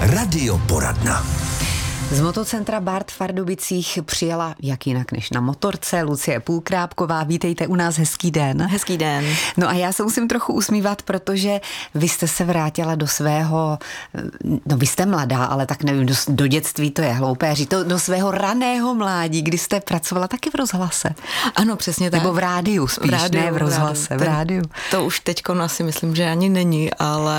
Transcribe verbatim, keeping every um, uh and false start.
Radioporadna. Z motocentra Bart v Pardubicích přijela jak jinak než na motorce Lucie Půlkrápková. Vítejte u nás, hezký den. Hezký den. No a já se musím trochu usmívat, protože vy jste se vrátila do svého, no vy jste mladá, ale tak nevím, do, do dětství to je hloupé říct, to do svého raného mládí, kdy jste pracovala taky v rozhlase. Ano, přesně tak. Nebo v rádiu spíš, v rádiu, ne v rozhlase, v rádiu. Ten, to už teďko asi myslím, že ani není, ale